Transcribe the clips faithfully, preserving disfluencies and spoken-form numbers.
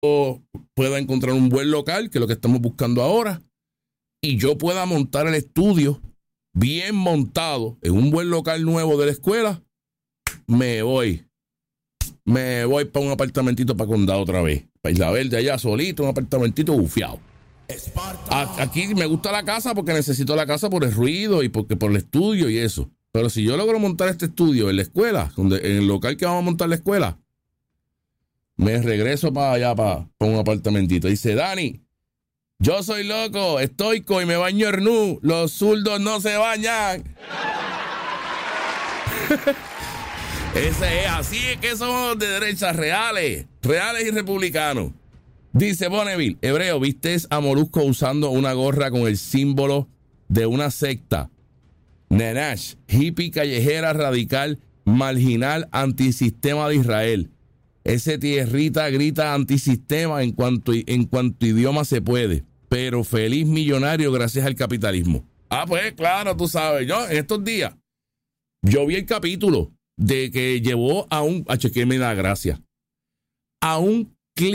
pueda encontrar un buen local, que es lo que estamos buscando ahora, y yo pueda montar el estudio bien montado en un buen local nuevo de la escuela, me voy. Me voy para un apartamentito para Condado otra vez. Para Isla Verde allá solito, un apartamentito bufiado. Aquí me gusta la casa porque necesito la casa por el ruido y porque por el estudio y eso. Pero si yo logro montar este estudio en la escuela, donde, en el local que vamos a montar la escuela, me regreso para allá, para, para un apartamentito. Dice, Dani, yo soy loco, estoico y me baño en nu. Los zurdos no se bañan. Ese es, así es que somos de derechas reales, reales y republicanos. Dice Bonneville, hebreo, ¿viste a Molusco usando una gorra con el símbolo de una secta? Nenash, hippie callejera radical, marginal, antisistema de Israel. Ese tierrita grita antisistema en cuanto, en cuanto idioma se puede, pero feliz millonario gracias al capitalismo. Ah, pues claro, tú sabes, yo en estos días, yo vi el capítulo de que llevó a un, a que me da gracia, a un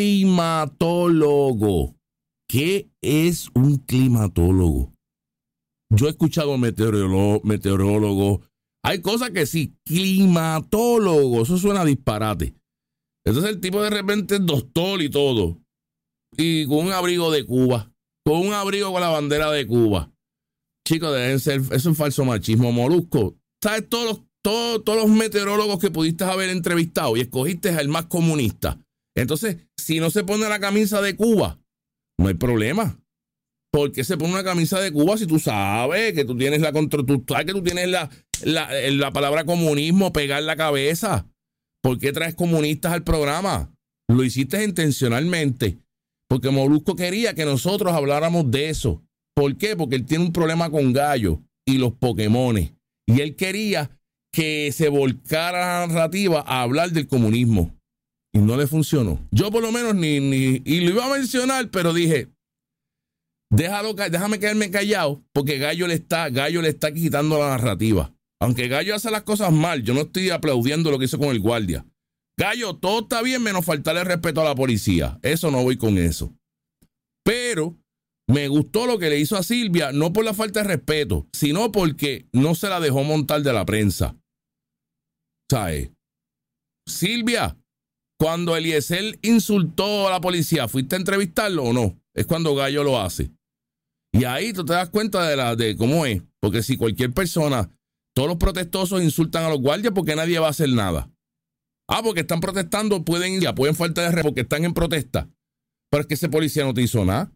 climatólogo. ¿Qué es un climatólogo? Yo he escuchado meteorólogo, meteorólogo. Hay cosas que sí, climatólogo, eso suena disparate. Entonces el tipo de repente es doctor y todo, y con un abrigo de Cuba, con un abrigo con la bandera de Cuba. Chicos, deben ser, eso es un falso machismo. Molusco, ¿sabes todos los Todos, todos los meteorólogos que pudiste haber entrevistado y escogiste al más comunista? Entonces, si no se pone la camisa de Cuba, no hay problema. ¿Por qué se pone una camisa de Cuba si tú sabes que tú tienes la contra, tú sabes que tú tienes la, la, la palabra comunismo pegar en la cabeza? ¿Por qué traes comunistas al programa? Lo hiciste intencionalmente, porque Molusco quería que nosotros habláramos de eso. ¿Por qué? Porque él tiene un problema con Gallo y los Pokémones. Y él quería que se volcara la narrativa a hablar del comunismo. Y no le funcionó. Yo por lo menos ni, ni y lo iba a mencionar, pero dije, déjalo, déjame quedarme callado, porque Gallo le está, Gallo le está quitando la narrativa. Aunque Gallo hace las cosas mal, yo no estoy aplaudiendo lo que hizo con el guardia. Gallo, todo está bien menos faltarle respeto a la policía. Eso no voy con eso. Pero me gustó lo que le hizo a Silvia, no por la falta de respeto, sino porque no se la dejó montar de la prensa. ¿Sabes? Silvia, cuando Eliezer insultó a la policía, ¿fuiste a entrevistarlo o no? Es cuando Gallo lo hace. Y ahí tú te das cuenta de, la, de cómo es. Porque si cualquier persona, todos los protestosos insultan a los guardias, porque nadie va a hacer nada. Ah, porque están protestando, pueden ya pueden faltar de respeto porque están en protesta. Pero es que ese policía no te hizo nada.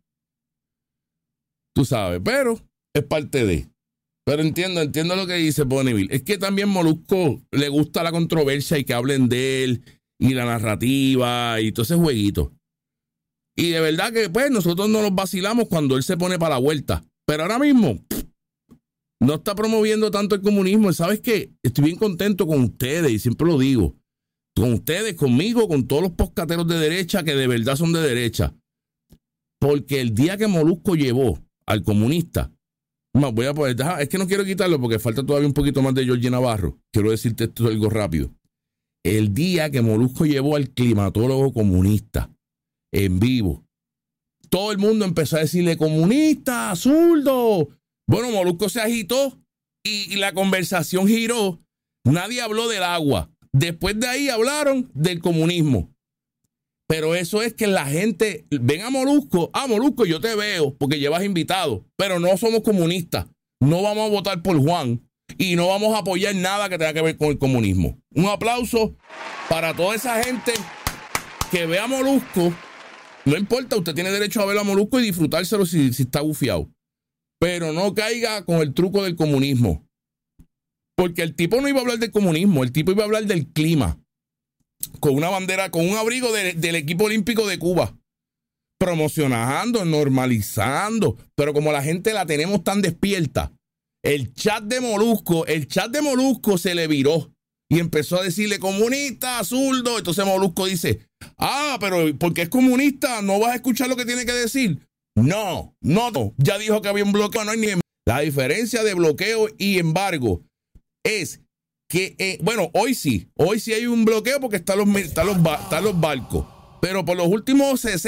Tú sabes, pero es parte de. Pero entiendo, entiendo lo que dice Bonneville. Es que también Molusco le gusta la controversia y que hablen de él y la narrativa y todo ese jueguito. Y de verdad que pues nosotros no nos vacilamos cuando él se pone para la vuelta. Pero ahora mismo pff, no está promoviendo tanto el comunismo. ¿Sabes qué? Estoy bien contento con ustedes y siempre lo digo. Con ustedes, conmigo, con todos los poscateros de derecha que de verdad son de derecha. Porque el día que Molusco llevó al comunista, no, voy a poder, deja, es que no quiero quitarlo porque falta todavía un poquito más de Georgie Navarro. Quiero decirte esto algo rápido. El día que Molusco llevó al climatólogo comunista en vivo, todo el mundo empezó a decirle comunista, zurdo. Bueno, Molusco se agitó y, y la conversación giró. Nadie habló del agua. Después de ahí hablaron del comunismo. Pero eso es que la gente, ven a Molusco, ah, Molusco, yo te veo porque llevas invitado, pero no somos comunistas, no vamos a votar por Juan y no vamos a apoyar nada que tenga que ver con el comunismo. Un aplauso para toda esa gente que ve a Molusco. No importa, usted tiene derecho a ver a Molusco y disfrutárselo si, si está bufiado, pero no caiga con el truco del comunismo. Porque el tipo no iba a hablar del comunismo, el tipo iba a hablar del clima. Con una bandera, con un abrigo de, del equipo olímpico de Cuba. Promocionando, normalizando. Pero como la gente la tenemos tan despierta, el chat de Molusco, el chat de Molusco se le viró. Y empezó a decirle comunista, zurdo. Entonces Molusco dice, ah, pero porque es comunista, ¿no vas a escuchar lo que tiene que decir? No, no, no. Ya dijo que había un bloqueo, no hay ni... La diferencia de bloqueo y embargo es que, eh, bueno, hoy sí, hoy sí hay un bloqueo porque están los, están los, están los barcos. Pero por los últimos sesenta